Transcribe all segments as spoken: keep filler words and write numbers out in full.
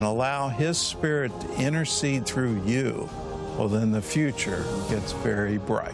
allow His Spirit to intercede through you, well, then the future gets very bright.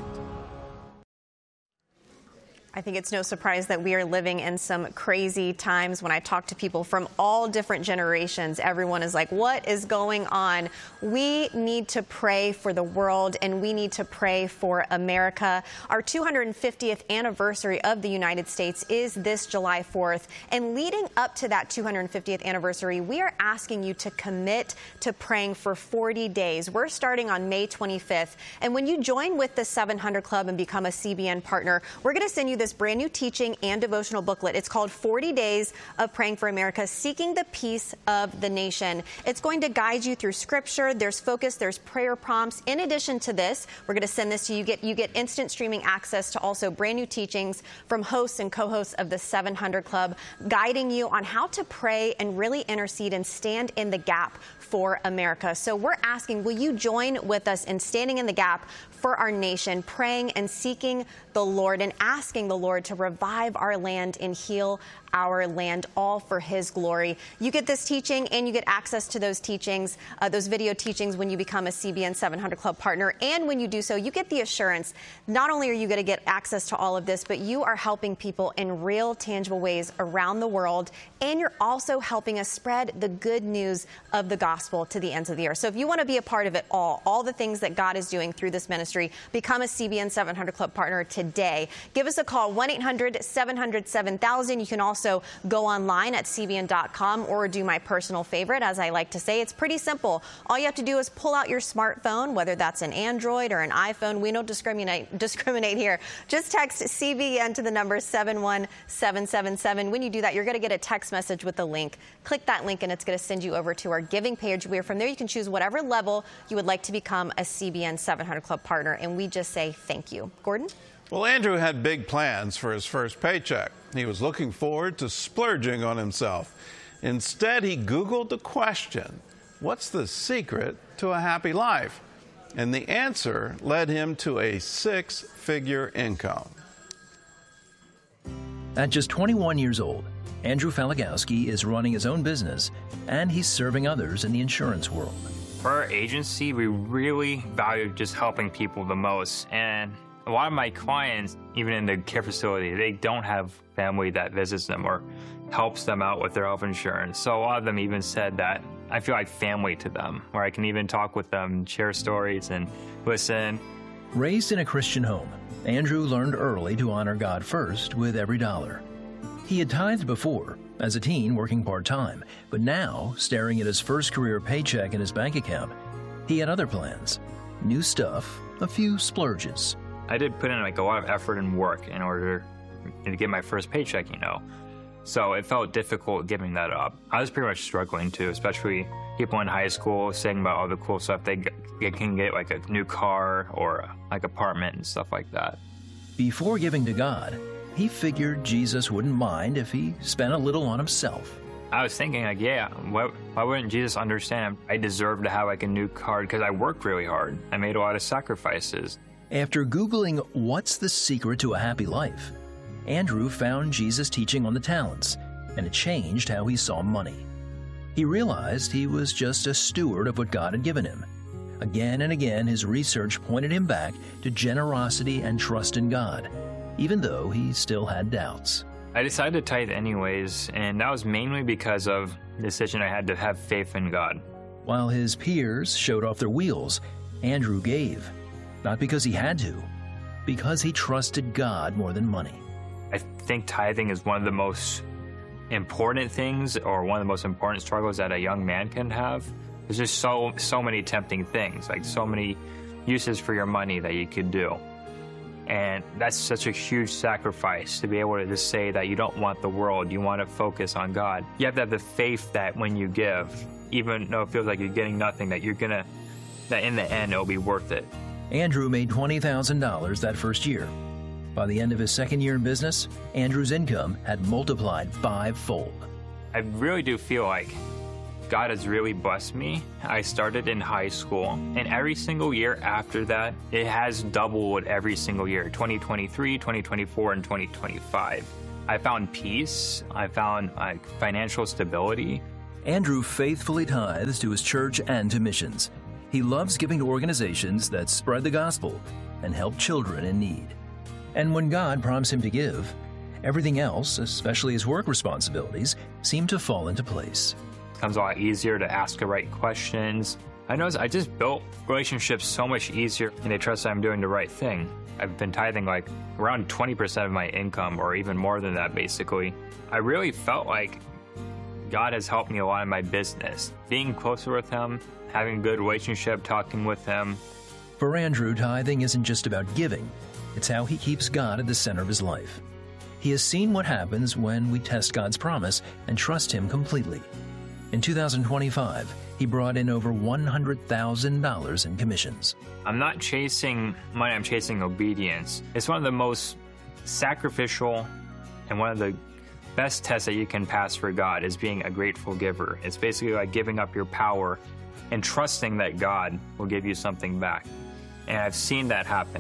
I think it's no surprise that we are living in some crazy times. When I talk to people from all different generations, everyone is like, what is going on? We need to pray for the world, and we need to pray for America. Our two hundred fiftieth anniversary of the United States is this July fourth. And leading up to that two hundred fiftieth anniversary, we are asking you to commit to praying for forty days. We're starting on May twenty-fifth. And when you join with the seven hundred Club and become a C B N partner, we're going to send you this brand new teaching and devotional booklet. It's called forty days of Praying for America, Seeking the Peace of the Nation. It's going to guide you through scripture. There's focus. There's prayer prompts. In addition to this, we're going to send this to you. You get, you get instant streaming access to also brand new teachings from hosts and co-hosts of the seven hundred Club, guiding you on how to pray and really intercede and stand in the gap for America. So we're asking, will you join with us in standing in the gap for our nation, praying and seeking the Lord and asking the Lord to revive our land and heal our land, all for His glory. You get this teaching and you get access to those teachings, uh, those video teachings when you become a C B N seven hundred Club partner. And when you do so, you get the assurance, not only are you going to get access to all of this, but you are helping people in real, tangible ways around the world. And you're also helping us spread the good news of the gospel to the ends of the earth. So if you want to be a part of it all, all the things that God is doing through this ministry, become a C B N seven hundred Club partner today. Give us a call, one eight hundred seven hundred seven thousand. You can also go online at C B N dot com or do my personal favorite, as I like to say. It's pretty simple. All you have to do is pull out your smartphone, whether that's an Android or an iPhone. We don't discriminate discriminate here. Just text C B N to the number seven one seven seven seven. When you do that, you're going to get a text message with a link. Click that link and it's going to send you over to our giving page, where from there you can choose whatever level you would like to become a C B N seven hundred Club partner. And we just say thank you. Gordon? Well, Andrew had big plans for his first paycheck. He was looking forward to splurging on himself. Instead, he Googled the question, what's the secret to a happy life? And the answer led him to a six-figure income. At just twenty-one years old, Andrew Falagowski is running his own business, and he's serving others in the insurance world. For our agency, we really value just helping people the most. And a lot of my clients, even in the care facility, they don't have family that visits them or helps them out with their health insurance. So a lot of them even said that I feel like family to them, where I can even talk with them, share stories, and listen. Raised in a Christian home, Andrew learned early to honor God first with every dollar. He had tithed before, as a teen working part-time, but now, staring at his first career paycheck in his bank account, he had other plans. New stuff, a few splurges. I did put in like a lot of effort and work in order to get my first paycheck, you know. So it felt difficult giving that up. I was pretty much struggling too, especially people in high school saying about all the cool stuff they, get, they can get, like a new car or like apartment and stuff like that. Before giving to God, he figured Jesus wouldn't mind if he spent a little on himself. I was thinking, like, yeah, why, why wouldn't Jesus understand I deserve to have like a new car because I worked really hard. I made a lot of sacrifices. After Googling what's the secret to a happy life, Andrew found Jesus' teaching on the talents, and it changed how he saw money. He realized he was just a steward of what God had given him. Again and again, his research pointed him back to generosity and trust in God, even though he still had doubts. I decided to tithe anyways, and that was mainly because of the decision I had to have faith in God. While his peers showed off their wheels, Andrew gave. Not because he had to, because he trusted God more than money. I think tithing is one of the most important things, or one of the most important struggles that a young man can have. There's just so so many tempting things, like so many uses for your money that you could do. And that's such a huge sacrifice to be able to just say that you don't want the world, you want to focus on God. You have to have the faith that when you give, even though it feels like you're getting nothing, that you're gonna, that in the end it'll be worth it. Andrew made twenty thousand dollars that first year. By the end of his second year in business, Andrew's income had multiplied fivefold. I really do feel like God has really blessed me. I started in high school, and every single year after that, it has doubled every single year, twenty twenty-three, twenty twenty-four, and twenty twenty-five. I found peace. I found like financial stability. Andrew faithfully tithes to his church and to missions. He loves giving to organizations that spread the gospel and help children in need. And when God prompts him to give, everything else, especially his work responsibilities, seem to fall into place. It becomes a lot easier to ask the right questions. I noticed I just built relationships so much easier, and they trust I'm doing the right thing. I've been tithing like around twenty percent of my income, or even more than that, basically. I really felt like God has helped me a lot in my business. Being closer with him, having a good relationship, talking with him. For Andrew, tithing isn't just about giving. It's how he keeps God at the center of his life. He has seen what happens when we test God's promise and trust him completely. In two thousand twenty-five, he brought in over one hundred thousand dollars in commissions. I'm not chasing money, I'm chasing obedience. It's one of the most sacrificial and one of the best tests that you can pass for God is being a grateful giver. It's basically like giving up your power and trusting that God will give you something back. And I've seen that happen.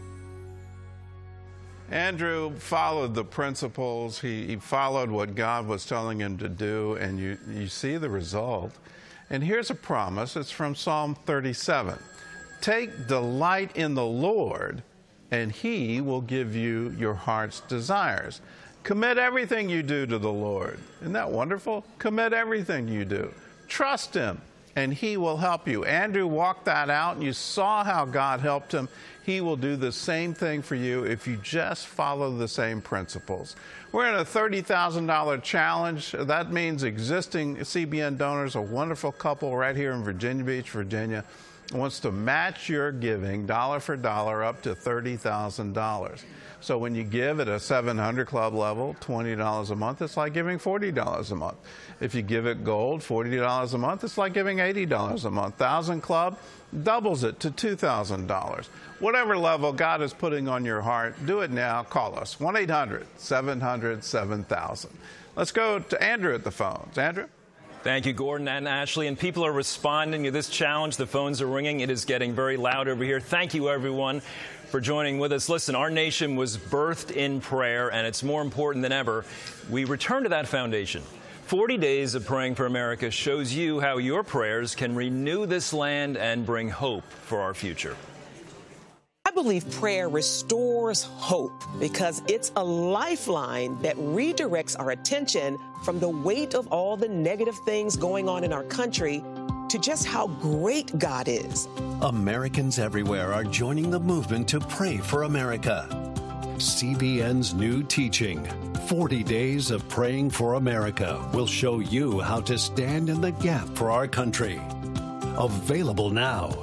Andrew followed the principles. He, he followed what God was telling him to do, and you, you see the result. And here's a promise. It's from Psalm thirty-seven. Take delight in the Lord, and he will give you your heart's desires. Commit everything you do to the Lord. Isn't that wonderful? Commit everything you do. Trust him, and he will help you. Andrew walked that out, and you saw how God helped him. He will do the same thing for you if you just follow the same principles. We're in a thirty thousand dollars challenge. That means existing C B N donors, a wonderful couple right here in Virginia Beach, Virginia, wants to match your giving dollar for dollar up to thirty thousand dollars. So when you give at a seven hundred club level, twenty dollars a month, it's like giving forty dollars a month. If you give it gold, forty dollars a month, it's like giving eighty dollars a month. one thousand club doubles it to two thousand dollars. Whatever level God is putting on your heart, do it now. Call us, one eight hundred seven hundred seven thousand. Let's go to Andrew at the phones. Andrew? Thank you, Gordon and Ashley. And people are responding to this challenge. The phones are ringing. It is getting very loud over here. Thank you, everyone, for joining with us. Listen, our nation was birthed in prayer, and it's more important than ever we return to that foundation. forty days of Praying for America shows you how your prayers can renew this land and bring hope for our future. I believe prayer restores hope because it's a lifeline that redirects our attention from the weight of all the negative things going on in our country to just how great God is. Americans everywhere are joining the movement to pray for America. C B N's new teaching, forty days of Praying for America, will show you how to stand in the gap for our country. Available now.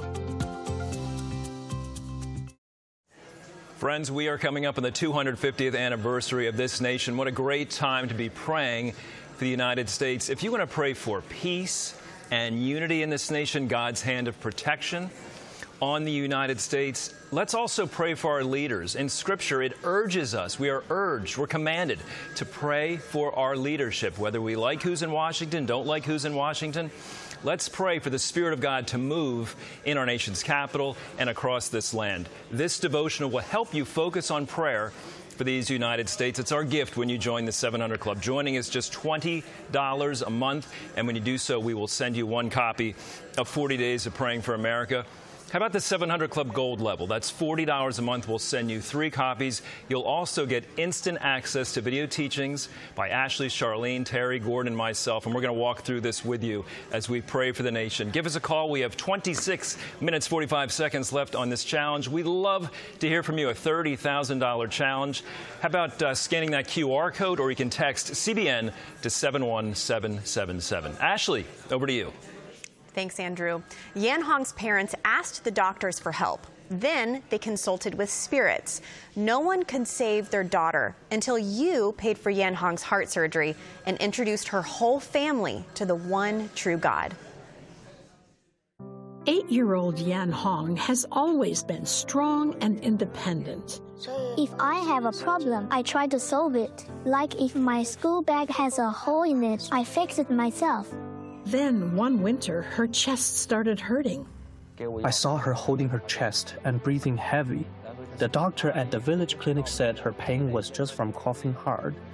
Friends, we are coming up on the two hundred fiftieth anniversary of this nation. What a great time to be praying for the United States. If you want to pray for peace and unity in this nation, God's hand of protection on the United States, let's also pray for our leaders. In Scripture, it urges us, we are urged, we're commanded to pray for our leadership, whether we like who's in Washington, don't like who's in Washington. Let's pray for the Spirit of God to move in our nation's capital and across this land. This devotional will help you focus on prayer for these United States. It's our gift when you join the seven hundred Club. Joining is just twenty dollars a month, and when you do so, we will send you one copy of forty days of Praying for America. How about the seven hundred Club Gold level? That's forty dollars a month. We'll send you three copies. You'll also get instant access to video teachings by Ashley, Charlene, Terry, Gordon, and myself. And we're going to walk through this with you as we pray for the nation. Give us a call. We have twenty-six minutes, forty-five seconds left on this challenge. We'd love to hear from you, a thirty thousand dollars challenge. How about uh, scanning that Q R code, or you can text C B N to seven one seven seven seven. Ashley, over to you. Thanks, Andrew. Yan Hong's parents asked the doctors for help. Then they consulted with spirits. No one could save their daughter until you paid for Yan Hong's heart surgery and introduced her whole family to the one true God. Eight-year-old Yan Hong has always been strong and independent. If I have a problem, I try to solve it. Like if my school bag has a hole in it, I fix it myself. Then, one winter, her chest started hurting. I saw her holding her chest and breathing heavy. The doctor at the village clinic said her pain was just from coughing hard.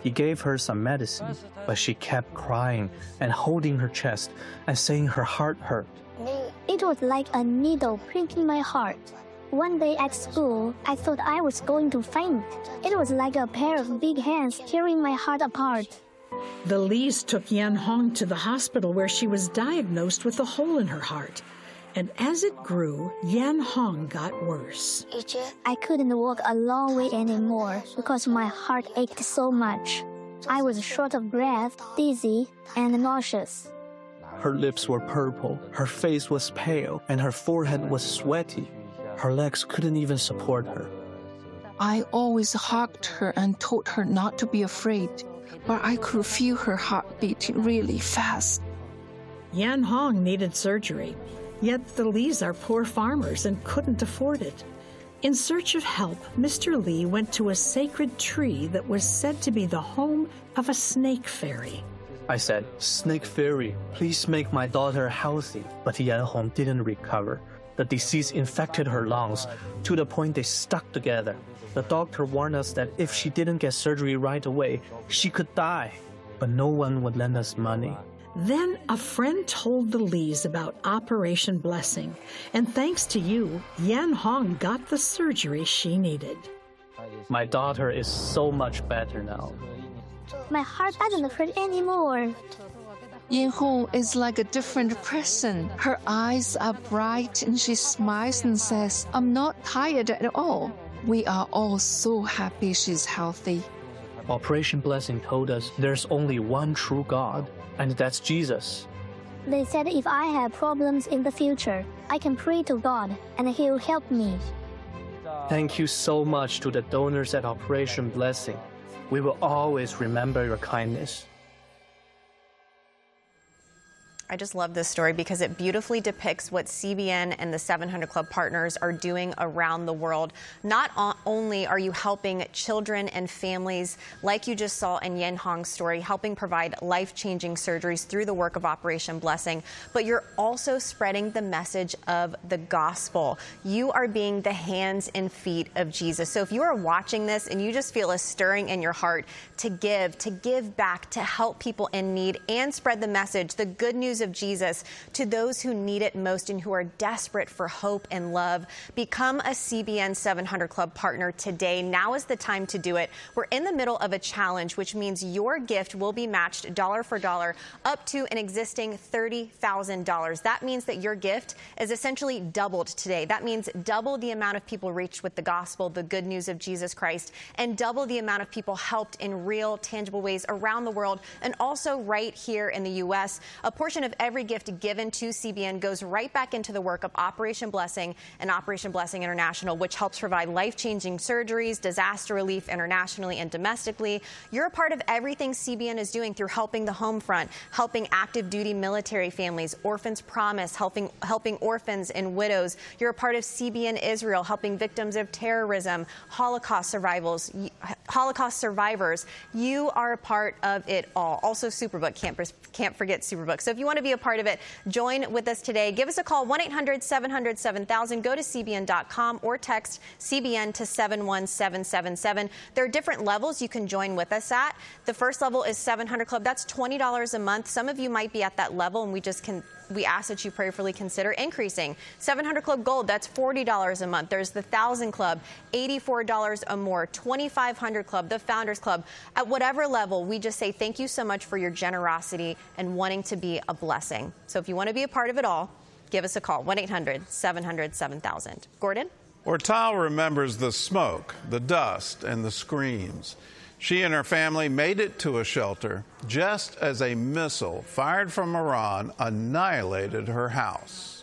He gave her some medicine, but she kept crying and holding her chest and saying her heart hurt. It was like a needle pricking my heart. One day at school, I thought I was going to faint. It was like a pair of big hands tearing my heart apart. The Lees took Yan Hong to the hospital where she was diagnosed with a hole in her heart. And as it grew, Yan Hong got worse. I couldn't walk a long way anymore because my heart ached so much. I was short of breath, dizzy, and nauseous. Her lips were purple, her face was pale, and her forehead was sweaty. Her legs couldn't even support her. I always hugged her and told her not to be afraid, but I could feel her heart beating really fast. Yan Hong needed surgery, yet the Lees are poor farmers and couldn't afford it. In search of help, Mister Lee went to a sacred tree that was said to be the home of a snake fairy. I said, "Snake fairy, please make my daughter healthy." But Yan Hong didn't recover. The disease infected her lungs to the point they stuck together. The doctor warned us that if she didn't get surgery right away, she could die. But no one would lend us money. Then a friend told the Lees about Operation Blessing, and thanks to you, Yan Hong got the surgery she needed. My daughter is so much better now. My heart doesn't hurt anymore. Yan Hong is like a different person. Her eyes are bright and she smiles and says, "I'm not tired at all." We are all so happy she's healthy. Operation Blessing told us there's only one true God, and that's Jesus. They said if I have problems in the future, I can pray to God and He'll help me. Thank you so much to the donors at Operation Blessing. We will always remember your kindness. I just love this story because it beautifully depicts what C B N and the seven hundred Club partners are doing around the world. Not only are you helping children and families, like you just saw in Yan Hong's story, helping provide life-changing surgeries through the work of Operation Blessing, but you're also spreading the message of the gospel. You are being the hands and feet of Jesus. So if you are watching this and you just feel a stirring in your heart to give, to give back, to help people in need and spread the message, the good news of Jesus to those who need it most and who are desperate for hope and love, become a C B N seven hundred Club partner today. Now is the time to do it. We're in the middle of a challenge, which means your gift will be matched dollar for dollar up to an existing thirty thousand dollars. That means that your gift is essentially doubled today. That means double the amount of people reached with the gospel, the good news of Jesus Christ, and double the amount of people helped in real, tangible ways around the world and also right here in the U S. A portion of every gift given to C B N goes right back into the work of Operation Blessing and Operation Blessing International, which helps provide life-changing surgeries, disaster relief internationally and domestically. You're a part of everything C B N is doing through helping the home front, helping active duty military families, Orphans Promise, helping helping orphans and widows. You're a part of C B N Israel, helping victims of terrorism, Holocaust survivors, Holocaust survivors. You are a part of it all. Also, Superbook, can't, can't forget Superbook. So if you want to be a part of it, join with us today. Give us a call, one eight hundred seven hundred seven thousand. Go to C B N dot com or text C B N to seven one seven seven seven. There are different levels you can join with us at. The first level is seven hundred Club. That's twenty dollars a month. Some of you might be at that level, and we just can we ask that you prayerfully consider increasing. seven hundred Club Gold, that's forty dollars a month. There's the one thousand Club, eighty-four dollars or more. twenty-five hundred Club, the Founders Club. At whatever level, we just say thank you so much for your generosity and wanting to be a blessing. So if you want to be a part of it all, give us a call, one eight hundred seven hundred seven thousand. Gordon? Ortal remembers the smoke, the dust, and the screams. She and her family made it to a shelter just as a missile fired from Iran annihilated her house.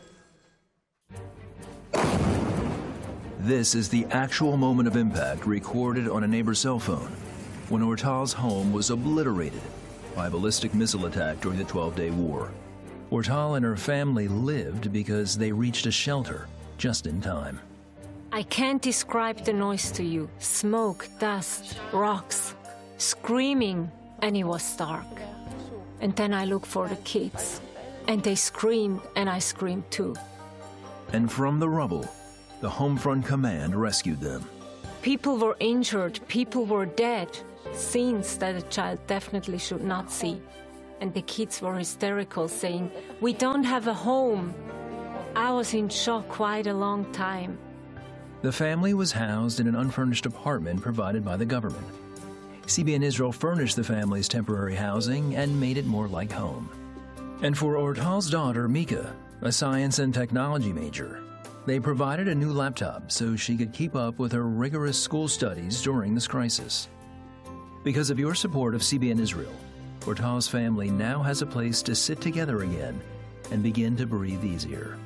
This is the actual moment of impact recorded on a neighbor's cell phone when Ortal's home was obliterated by a ballistic missile attack during the twelve-day war. Ortal and her family lived because they reached a shelter just in time. I can't describe the noise to you. Smoke, dust, rocks, screaming, and it was dark. And then I looked for the kids, and they screamed, and I screamed too. And from the rubble, the Homefront Command rescued them. People were injured, people were dead, scenes that a child definitely should not see. And the kids were hysterical, saying, "We don't have a home." I was in shock quite a long time. The family was housed in an unfurnished apartment provided by the government. C B N Israel furnished the family's temporary housing and made it more like home. And for Ortal's daughter, Mika, a science and technology major, they provided a new laptop so she could keep up with her rigorous school studies during this crisis. Because of your support of C B N Israel, Ortal's family now has a place to sit together again and begin to breathe easier.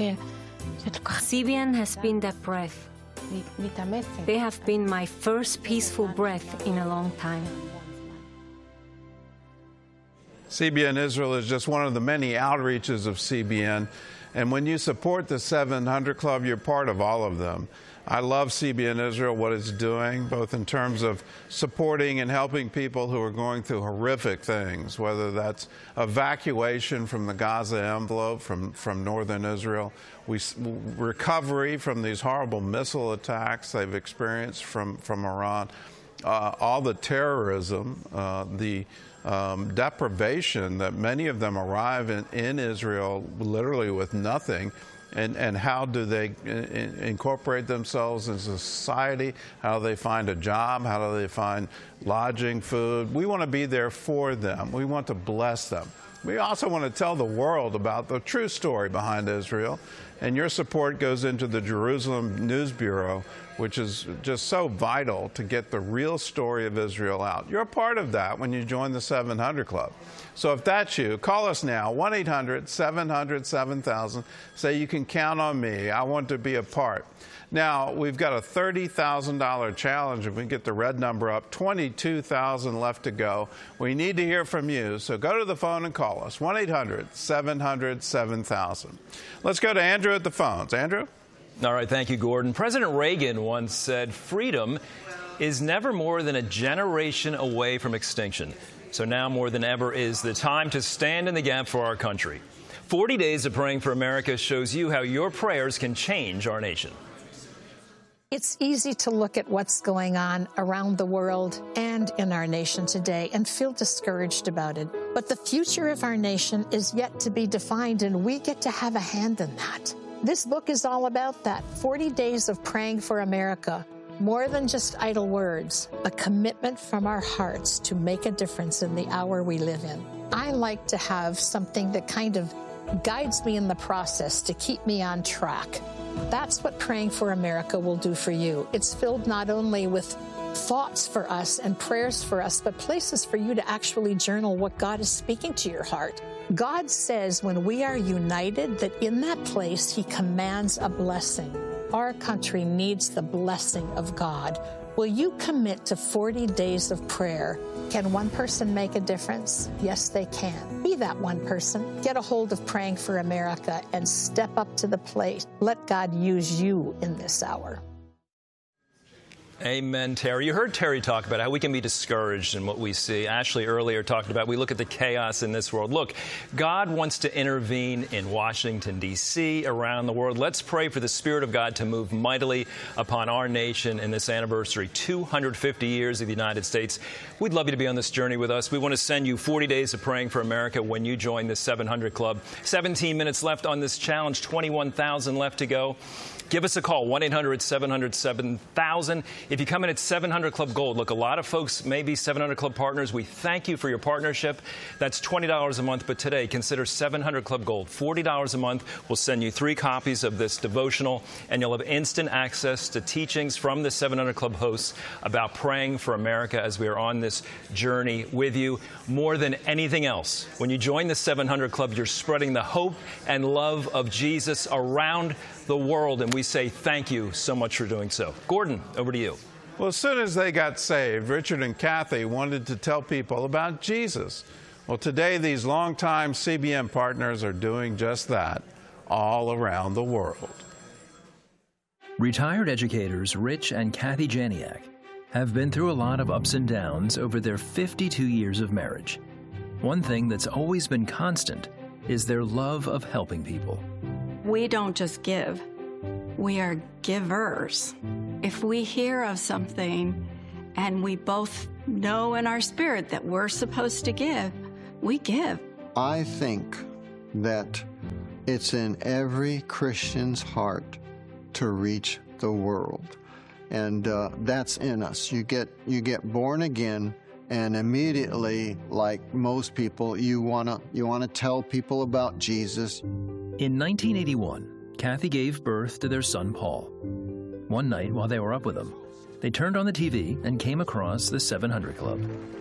C B N has been that breath. They have been my first peaceful breath in a long time. C B N Israel is just one of the many outreaches of C B N. And when you support the seven hundred Club, you're part of all of them. I love C B N Israel, what it's doing, both in terms of supporting and helping people who are going through horrific things, whether that's evacuation from the Gaza envelope, from, from northern Israel, we, recovery from these horrible missile attacks they've experienced from, from Iran, uh, all the terrorism, uh, the um, deprivation that many of them arrive in, in Israel literally with nothing. And, and how do they in, incorporate themselves in society? How do they find a job? How do they find lodging, food? We want to be there for them. We want to bless them. We also want to tell the world about the true story behind Israel. And your support goes into the Jerusalem News Bureau, which is just so vital to get the real story of Israel out. You're a part of that when you join the seven hundred Club. So if that's you, call us now, one eight hundred seven hundred seven thousand. Say you can count on me. I want to be a part. Now, we've got a thirty thousand dollar challenge. If we get the red number up, twenty-two thousand left to go. We need to hear from you, so go to the phone and call us, one eight hundred seven hundred seven thousand. Let's go to Andrew at the phones. Andrew? All right, thank you, Gordon. President Reagan once said, "Freedom is never more than a generation away from extinction." So now more than ever is the time to stand in the gap for our country. forty days of Praying for America shows you how your prayers can change our nation. It's easy to look at what's going on around the world and in our nation today and feel discouraged about it. But the future of our nation is yet to be defined, and we get to have a hand in that. This book is all about that. forty days of Praying for America. More than just idle words, a commitment from our hearts to make a difference in the hour we live in. I like to have something that kind of guides me in the process to keep me on track. That's what Praying for America will do for you. It's filled not only with thoughts for us and prayers for us, but places for you to actually journal what God is speaking to your heart. God says when we are united, that in that place, He commands a blessing. Our country needs the blessing of God. Will you commit to forty days of prayer? Can one person make a difference? Yes, they can. Be that one person. Get a hold of Praying for America and step up to the plate. Let God use you in this hour. Amen, Terry. You heard Terry talk about how we can be discouraged in what we see. Ashley earlier talked about we look at the chaos in this world. Look, God wants to intervene in Washington, D C, around the world. Let's pray for the Spirit of God to move mightily upon our nation in this anniversary, two hundred fifty years of the United States. We'd love you to be on this journey with us. We want to send you forty days of Praying for America when you join the seven hundred Club. seventeen minutes left on this challenge, twenty-one thousand left to go. Give us a call, one eight hundred seven hundred seven thousand. If you come in at seven hundred Club Gold, look, a lot of folks may be seven hundred Club partners. We thank you for your partnership. That's twenty dollars a month, but today consider seven hundred Club Gold, forty dollars a month. We'll send you three copies of this devotional, and you'll have instant access to teachings from the seven hundred Club hosts about praying for America as we are on this journey with you. More than anything else, when you join the seven hundred Club, you're spreading the hope and love of Jesus around the world, and we say thank you so much for doing so. Gordon, over to you. Well, as soon as they got saved, Richard and Kathy wanted to tell people about Jesus. Well, today these longtime C B N partners are doing just that all around the world. Retired educators Rich and Kathy Janiak have been through a lot of ups and downs over their fifty-two years of marriage. One thing that's always been constant is their love of helping people. We don't just give, we are givers. If we hear of something and we both know in our spirit that we're supposed to give, we give. I think that it's in every Christian's heart to reach the world. And uh, that's in us. You get, you get born again, and immediately, like most people, you wanna, you wanna tell people about Jesus. In nineteen eighty-one, Kathy gave birth to their son, Paul. One night, while they were up with him, they turned on the T V and came across the seven hundred Club.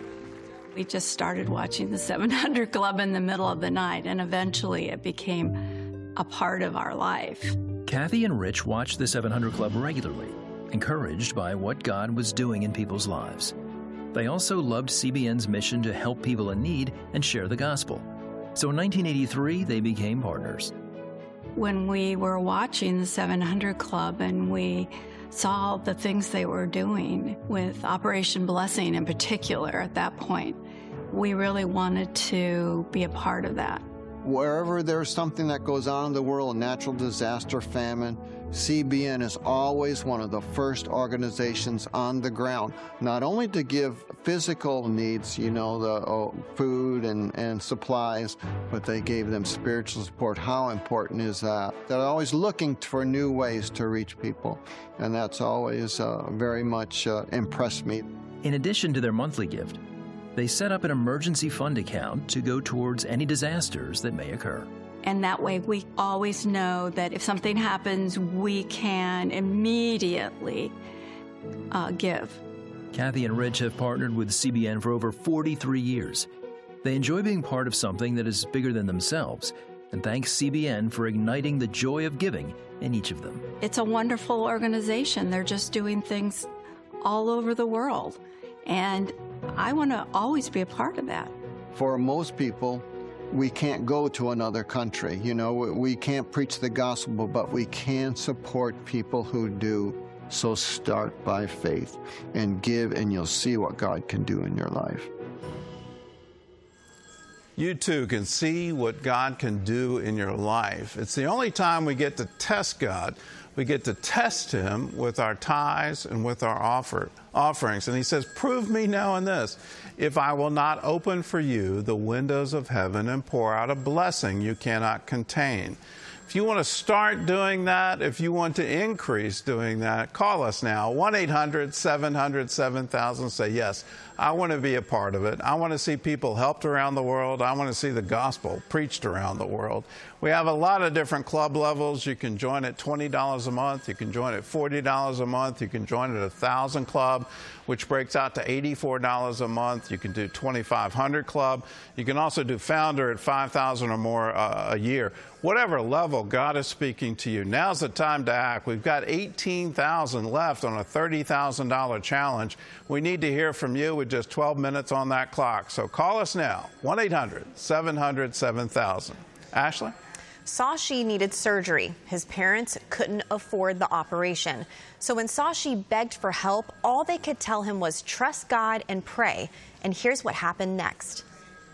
We just started watching the seven hundred Club in the middle of the night, and eventually it became a part of our life. Kathy and Rich watched the seven hundred Club regularly, encouraged by what God was doing in people's lives. They also loved C B N's mission to help people in need and share the gospel. So in nineteen eighty-three, they became partners. When we were watching the seven hundred Club and we saw the things they were doing with Operation Blessing in particular at that point, we really wanted to be a part of that. Wherever there's something that goes on in the world, natural disaster, famine, C B N is always one of the first organizations on the ground, not only to give physical needs, you know, the oh, food and, and supplies, but they gave them spiritual support. How important is that? They're always looking for new ways to reach people, and that's always uh, very much uh, impressed me. In addition to their monthly gift, they set up an emergency fund account to go towards any disasters that may occur. And that way we always know that if something happens, we can immediately uh, give. Kathy and Rich have partnered with C B N for over forty-three years. They enjoy being part of something that is bigger than themselves, and thank C B N for igniting the joy of giving in each of them. It's a wonderful organization. They're just doing things all over the world. And I want to always be a part of that. For most people, we can't go to another country. You know, we can't preach the gospel, but we can support people who do. So start by faith and give, and you'll see what God can do in your life. You too can see what God can do in your life. It's the only time we get to test God. We get to test Him with our tithes and with our offer, offerings. And He says, prove me now in this, if I will not open for you the windows of heaven and pour out a blessing you cannot contain. If you want to start doing that, if you want to increase doing that, call us now, one eight hundred seven hundred seven thousand. Say, yes, I want to be a part of it. I want to see people helped around the world. I want to see the gospel preached around the world. We have a lot of different club levels. You can join at twenty dollars a month. You can join at forty dollars a month. You can join at a one thousand Club, which breaks out to eighty-four dollars a month. You can do twenty-five hundred Club. You can also do Founder at five thousand or more uh, a year. Whatever level God is speaking to you, now's the time to act. We've got eighteen thousand left on a thirty thousand dollar challenge. We need to hear from you with just twelve minutes on that clock. So call us now, one eight hundred seven hundred seven thousand. Ashley? Sashi needed surgery. His parents couldn't afford the operation. So when Sashi begged for help, all they could tell him was trust God and pray. And here's what happened next.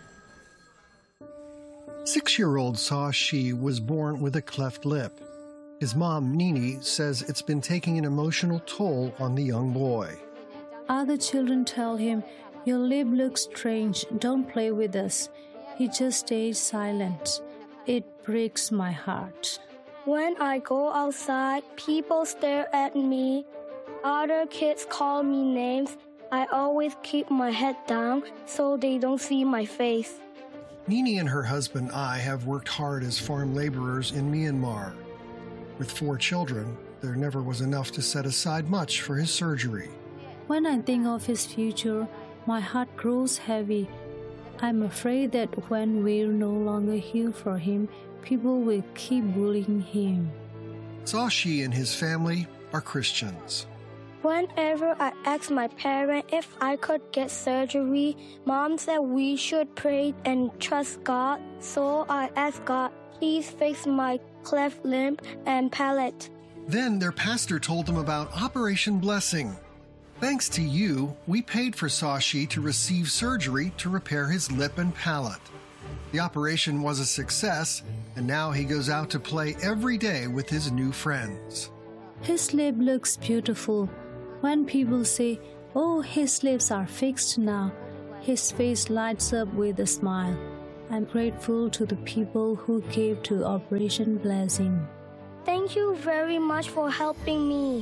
Six-year-old Sashi was born with a cleft lip. His mom, Nini, says it's been taking an emotional toll on the young boy. Other children tell him, your lip looks strange, don't play with us. He just stays silent. It breaks my heart. When I go outside, people stare at me. Other kids call me names. I always keep my head down so they don't see my face. Nini and her husband, I, have worked hard as farm laborers in Myanmar. With four children, there never was enough to set aside much for his surgery. When I think of his future, my heart grows heavy. I'm afraid that when we're no longer here for him, people will keep bullying him. Sashi and his family are Christians. Whenever I ask my parents if I could get surgery, Mom said we should pray and trust God. So I asked God, please fix my cleft lip and palate. Then their pastor told them about Operation Blessing. Thanks to you, we paid for Sashi to receive surgery to repair his lip and palate. The operation was a success, and now he goes out to play every day with his new friends. His lip looks beautiful. When people say, Oh, his lips are fixed now. His face lights up with a smile. I'm grateful to the people who gave to Operation Blessing. Thank you very much for helping me.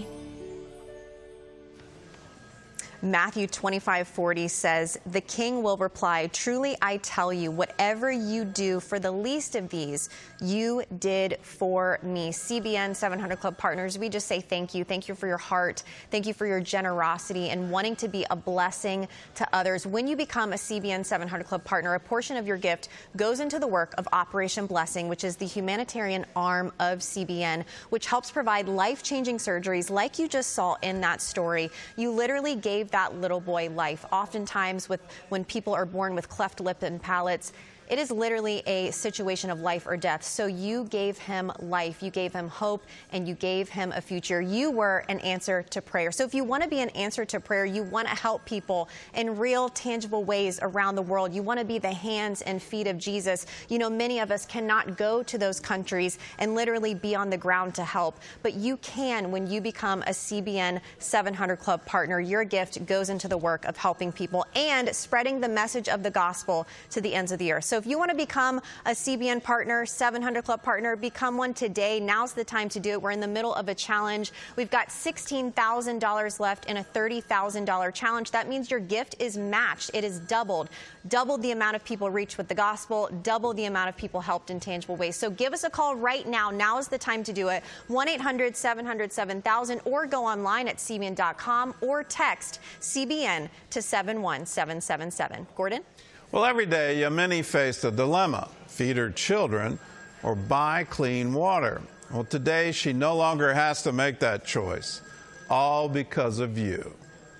Matthew twenty-five forty says, "The king will reply, 'Truly I tell you, whatever you do for the least of these, you did for me.'" C B N seven hundred Club partners, we just say thank you. Thank you for your heart. Thank you for your generosity and wanting to be a blessing to others. When you become a C B N seven hundred Club partner, a portion of your gift goes into the work of Operation Blessing, which is the humanitarian arm of C B N, which helps provide life-changing surgeries like you just saw in that story. You literally gave that little boy life. Oftentimes with when people are born with cleft lip and palates, it is literally a situation of life or death. So you gave him life, you gave him hope, and you gave him a future. You were an answer to prayer. So if you want to be an answer to prayer, you want to help people in real, tangible ways around the world. You want to be the hands and feet of Jesus. You know, many of us cannot go to those countries and literally be on the ground to help, but you can when you become a C B N seven hundred Club partner. Your gift goes into the work of helping people and spreading the message of the gospel to the ends of the earth. So if you want to become a C B N partner, seven hundred Club partner, become one today. Now's the time to do it. We're in the middle of a challenge. We've got sixteen thousand dollars left in a thirty thousand dollars challenge. That means your gift is matched. It is doubled. Doubled the amount of people reached with the gospel, double the amount of people helped in tangible ways. So give us a call right now. Now is the time to do it. one eight hundred seven hundred seven thousand or go online at C B N dot com or text C B N to seven one seven seven seven. Gordon? Well, every day, Yamini faced a dilemma: feed her children or buy clean water. Well, today, she no longer has to make that choice, all because of you.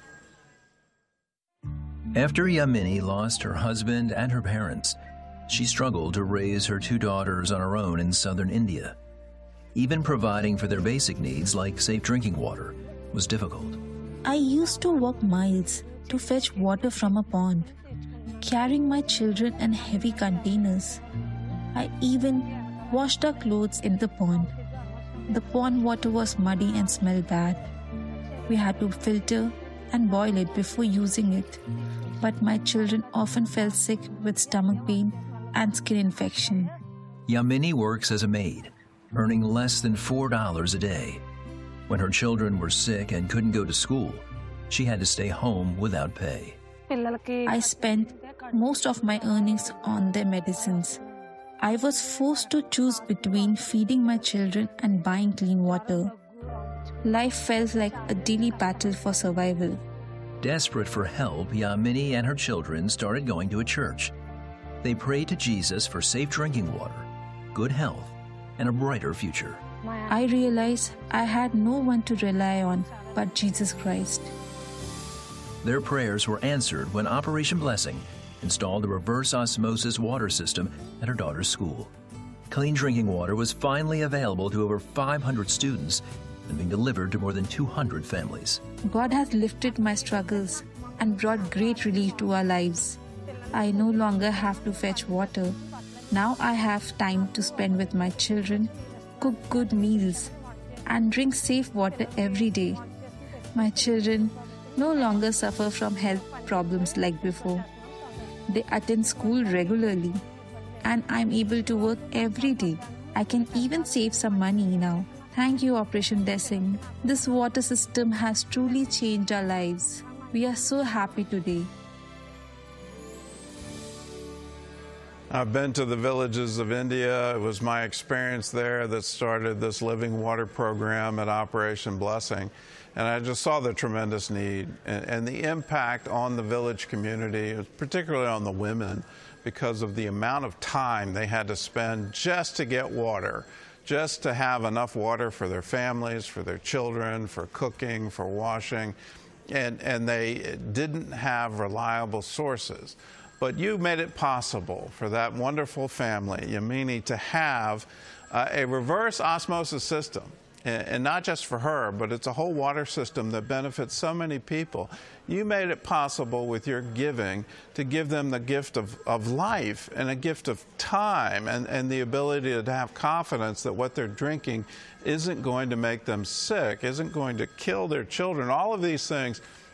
After Yamini lost her husband and her parents, she struggled to raise her two daughters on her own in southern India. Even providing for their basic needs, like safe drinking water, was difficult. I used to walk miles to fetch water from a pond, carrying my children in heavy containers. I even washed our clothes in the pond. The pond water was muddy and smelled bad. We had to filter and boil it before using it. But my children often fell sick with stomach pain and skin infection. Yamini works as a maid, earning less than four dollars a day. When her children were sick and couldn't go to school, she had to stay home without pay. I spent most of my earnings on their medicines. I was forced to choose between feeding my children and buying clean water. Life felt like a daily battle for survival. Desperate for help, Yamini and her children started going to a church. They prayed to Jesus for safe drinking water, good health, and a brighter future. I realized I had no one to rely on but Jesus Christ. Their prayers were answered when Operation Blessing installed a reverse osmosis water system at her daughter's school. Clean drinking water was finally available to over five hundred students and being delivered to more than two hundred families. God has lifted my struggles and brought great relief to our lives. I no longer have to fetch water. Now I have time to spend with my children, cook good meals, and drink safe water every day. My children no longer suffer from health problems like before. They attend school regularly, and I'm able to work every day. I can even save some money now. Thank you, Operation Blessing. This water system has truly changed our lives. We are so happy today. I've been to the villages of India. It was my experience there that started this living water program at Operation Blessing. And I just saw the tremendous need and, and the impact on the village community, particularly on the women, because of the amount of time they had to spend just to get water, just to have enough water for their families, for their children, for cooking, for washing. And, and they didn't have reliable sources. But you made it possible for that wonderful family, Yamini, to have uh, a reverse osmosis system. And not just for her, but it's a whole water system that benefits so many people. You made it possible with your giving to give them the gift of, of life and a gift of time and, and the ability to have confidence that what they're drinking isn't going to make them sick, isn't going to kill their children. All of these things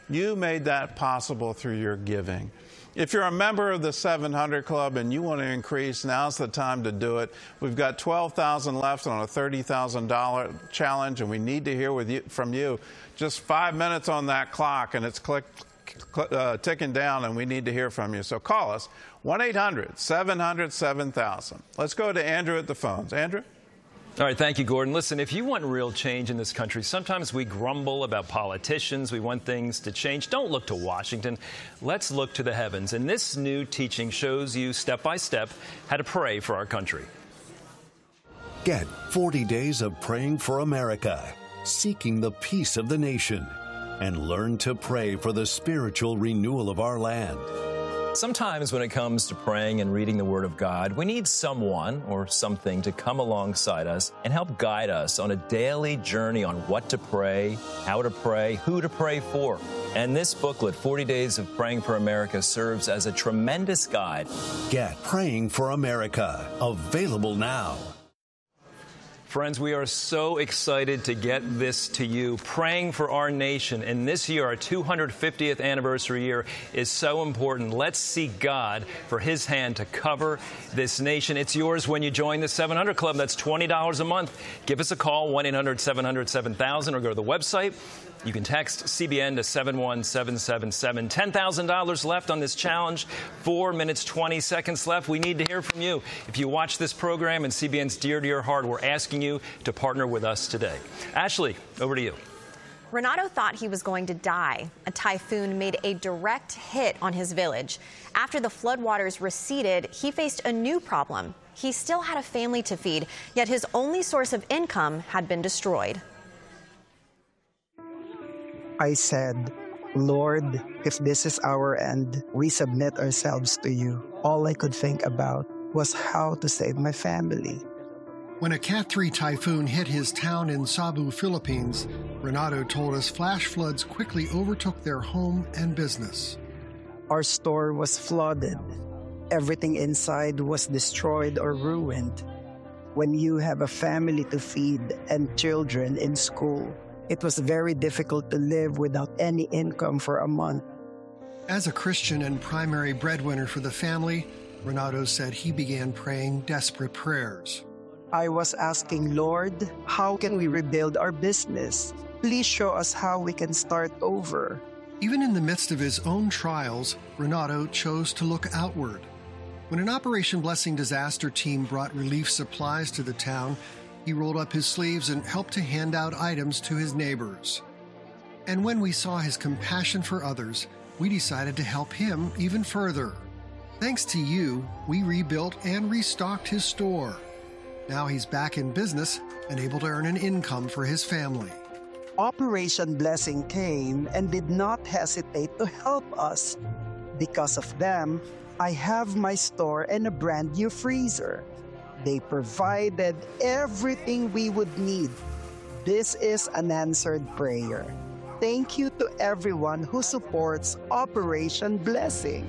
You made that possible through your giving. If you're a member of the seven hundred Club and you want to increase, now's the time to do it. We've got twelve thousand dollars left on a thirty thousand dollars challenge, and we need to hear with you, from you. Just five minutes on that clock, and it's click, cl uh, ticking down, and we need to hear from you. So call us, one eight hundred, seven hundred, seven thousand. Let's go to Andrew at the phones. Andrew? All right, thank you, Gordon. Listen, if you want real change in this country, sometimes we grumble about politicians. We want things to change. Don't look to Washington. Let's look to the heavens. And this new teaching shows you step by step how to pray for our country. Get forty days of praying for America, seeking the peace of the nation, and learn to pray for the spiritual renewal of our land. Sometimes when it comes to praying and reading the Word of God, we need someone or something to come alongside us and help guide us on a daily journey on what to pray, how to pray, who to pray for. And this booklet, forty days of Praying for America, serves as a tremendous guide. Get Praying for America, available now. Friends, we are so excited to get this to you. Praying for our nation. And this year, our two hundred fiftieth anniversary year, is so important. Let's seek God for His hand to cover this nation. It's yours when you join the seven hundred Club. That's twenty dollars a month. Give us a call, one eight hundred, seven hundred, seven thousand, or go to the website. You can text C B N to seven one seven seven seven. ten thousand dollars left on this challenge. Four minutes, twenty seconds left. We need to hear from you. If you watch this program and C B N's dear to your heart, we're asking you to partner with us today. Ashley, over to you. Renato thought he was going to die. A typhoon made a direct hit on his village. After the floodwaters receded, he faced a new problem. He still had a family to feed, yet his only source of income had been destroyed. I said, Lord, if this is our end, we submit ourselves to you. All I could think about was how to save my family. When a Cat three typhoon hit his town in Cebu, Philippines, Renato told us flash floods quickly overtook their home and business. Our store was flooded. Everything inside was destroyed or ruined. When you have a family to feed and children in school, it was very difficult to live without any income for a month. As a Christian and primary breadwinner for the family, Renato said he began praying desperate prayers. I was asking, Lord, how can we rebuild our business? Please show us how we can start over. Even in the midst of his own trials, Renato chose to look outward. When an Operation Blessing disaster team brought relief supplies to the town, he rolled up his sleeves and helped to hand out items to his neighbors. And when we saw his compassion for others, we decided to help him even further. Thanks to you, we rebuilt and restocked his store. Now he's back in business and able to earn an income for his family. Operation Blessing came and did not hesitate to help us. Because of them, I have my store and a brand new freezer. They provided everything we would need. This is an answered prayer. Thank you to everyone who supports Operation Blessing.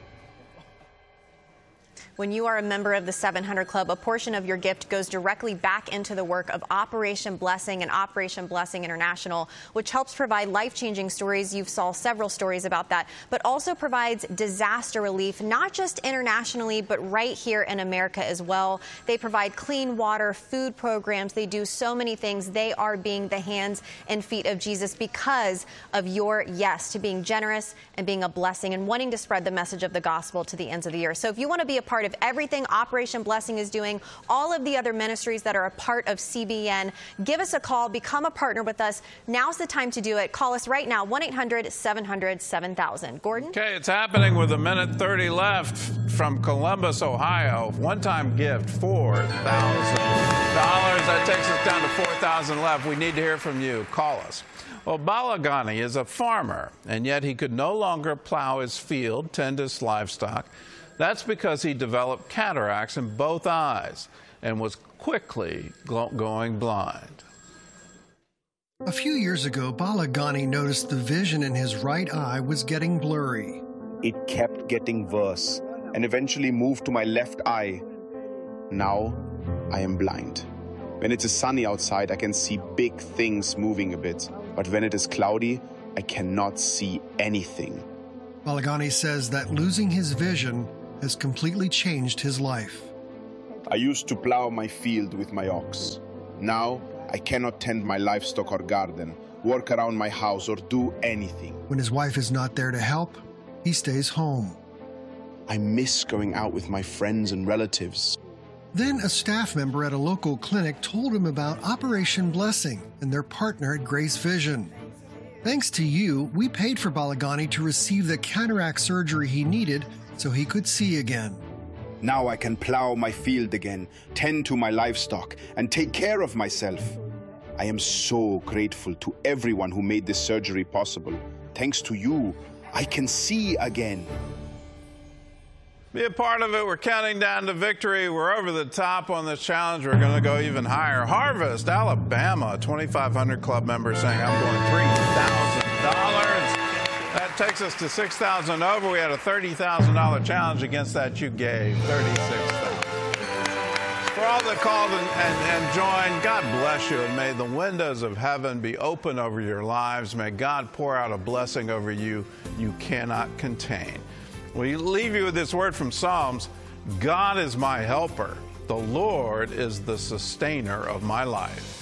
When you are a member of the seven hundred Club, a portion of your gift goes directly back into the work of Operation Blessing and Operation Blessing International, which helps provide life-changing stories. You've saw several stories about that, but also provides disaster relief, not just internationally, but right here in America as well. They provide clean water, food programs. They do so many things. They are being the hands and feet of Jesus because of your yes to being generous and being a blessing and wanting to spread the message of the gospel to the ends of the earth. So if you want to be a part of everything Operation Blessing is doing, all of the other ministries that are a part of C B N, give us a call, become a partner with us. Now's the time to do it. Call us right now, one eight hundred, seven hundred, seven thousand. Gordon? Okay, it's happening with a minute thirty left from Columbus, Ohio. One-time gift, four thousand dollars. That takes us down to four thousand dollars left. We need to hear from you. Call us. Well, Balagani is a farmer, and yet he could no longer plow his field, tend his livestock. That's because he developed cataracts in both eyes and was quickly going blind. A few years ago, Balagani noticed the vision in his right eye was getting blurry. It kept getting worse and eventually moved to my left eye. Now I am blind. When it is sunny outside, I can see big things moving a bit. But when it is cloudy, I cannot see anything. Balaghani says that losing his vision has completely changed his life. I used to plow my field with my ox. Now, I cannot tend my livestock or garden, work around my house, or do anything. When his wife is not there to help, he stays home. I miss going out with my friends and relatives. Then a staff member at a local clinic told him about Operation Blessing and their partner at Grace Vision. Thanks to you, we paid for Balaghani to receive the cataract surgery he needed so he could see again. Now I can plow my field again, tend to my livestock, and take care of myself. I am so grateful to everyone who made this surgery possible. Thanks to you, I can see again. Be a part of it. We're counting down to victory. We're over the top on this challenge. We're going to go even higher. Harvest, Alabama, twenty-five hundred club members saying, I'm going three thousand dollars. That takes us to six thousand dollars over. We had a thirty thousand dollars challenge against that. You gave thirty-six thousand dollars. For all that called and, and, and joined, God bless you, and may the windows of heaven be open over your lives. May God pour out a blessing over you you cannot contain. We leave you with this word from Psalms. God is my helper. The Lord is the sustainer of my life.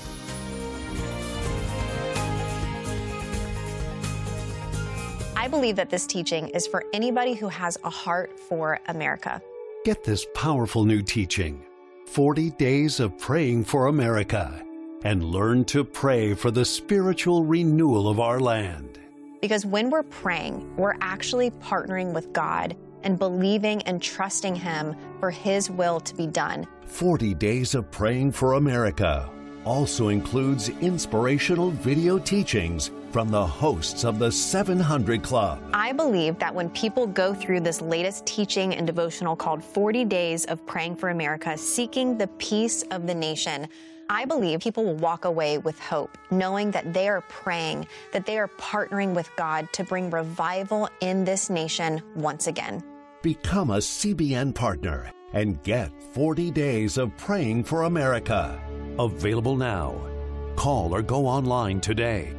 I believe that this teaching is for anybody who has a heart for America. Get this powerful new teaching, forty days of Praying for America, and learn to pray for the spiritual renewal of our land. Because when we're praying, we're actually partnering with God and believing and trusting Him for His will to be done. forty days of Praying for America also includes inspirational video teachings from the hosts of the seven hundred Club. I believe that when people go through this latest teaching and devotional called forty days of Praying for America, seeking the peace of the nation, I believe people will walk away with hope, knowing that they are praying, that they are partnering with God to bring revival in this nation once again. Become a C B N partner and get forty days of Praying for America. Available now. Call or go online today.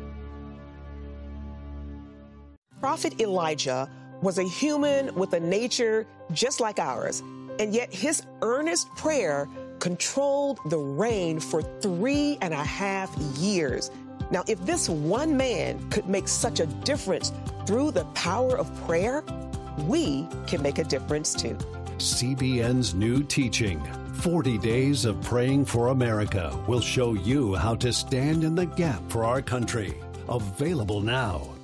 Prophet Elijah was a human with a nature just like ours, and yet his earnest prayer controlled the rain for three and a half years. Now, if this one man could make such a difference through the power of prayer, we can make a difference too. C B N's new teaching, forty days of Praying for America, will show you how to stand in the gap for our country. Available now.